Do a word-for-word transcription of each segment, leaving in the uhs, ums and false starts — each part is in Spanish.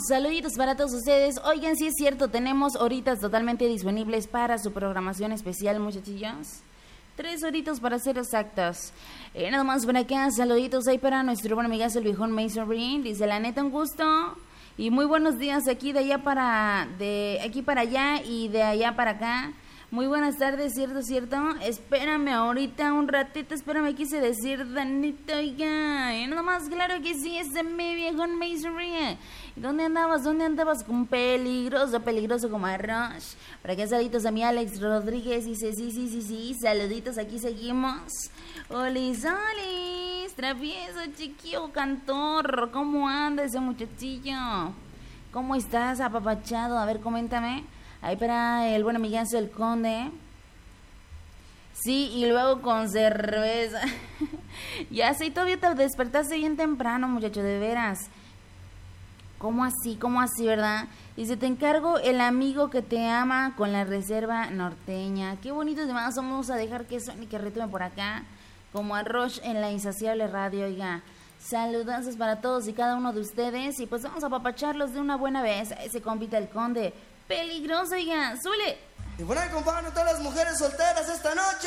saluditos para todos ustedes. Oigan, sí es cierto, tenemos horitas totalmente disponibles para su programación especial, muchachillos. Tres horitos para ser exactos. Eh, nada más por acá, saluditos ahí para nuestro buen amigazo el viejón Mason Green. Dice, la neta, un gusto. Y muy buenos días aquí de allá para, de aquí para allá y de allá para acá. Muy buenas tardes, cierto, cierto. Espérame ahorita un ratito, espérame, quise decir, Danito, oiga. Y nada más, claro que sí, es de mi viejón Mason Green. ¿Dónde andabas? ¿Dónde andabas? Con peligroso, peligroso como arroz. Para que saluditos a mi Alex Rodríguez. Dice, sí, sí, sí, sí, saluditos, aquí seguimos. Olis, olis, travieso, chiquillo, cantor. ¿Cómo anda ese muchachillo? ¿Cómo estás, apapachado? A ver, coméntame. Ahí para el buen amigazo del Conde. Sí, y luego con cerveza. Ya sé, todavía te despertaste bien temprano, muchacho, de veras. ¿Cómo así? ¿Cómo así, verdad? Dice, te encargo el amigo que te ama con la reserva norteña. Qué bonitos demás. Vamos a dejar que suene y que retome por acá. Como arroz en la insaciable radio, oiga. Saludanzas para todos y cada uno de ustedes. Y pues vamos a apapacharlos de una buena vez. Ese compita el Conde. Peligroso, oiga. ¡Súbele! Y por ahí, compadre, todas las mujeres solteras esta noche.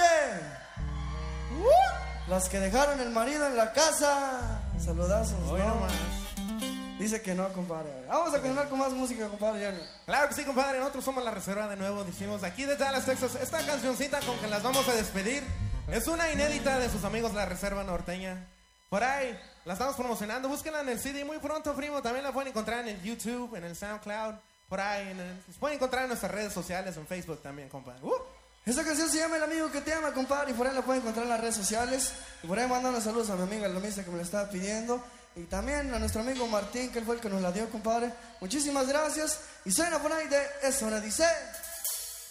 Uh, las que dejaron el marido en la casa. Saludazos. Hoy no nomás. Dice que no, compadre. Vamos a continuar con más música, compadre. Ya no. Claro que sí, compadre. Nosotros somos La Reserva de nuevo. Dijimos aquí desde Dallas, Texas. Esta cancioncita con que las vamos a despedir es una inédita de sus amigos La Reserva Norteña. Por ahí la estamos promocionando. Búsquenla en el C D muy pronto, primo. También la pueden encontrar en el YouTube, en el SoundCloud. Por ahí, en el, los pueden encontrar en nuestras redes sociales, en Facebook también, compadre. Uh. Esta canción se llama El amigo que te ama, compadre. Y por ahí la pueden encontrar en las redes sociales. Y por ahí mandando saludos a mi amiga Lomista que me la estaba pidiendo. Y también a nuestro amigo Martín, que él fue el que nos la dio, compadre. Muchísimas gracias. Y suena por ahí de Es Hora Dice.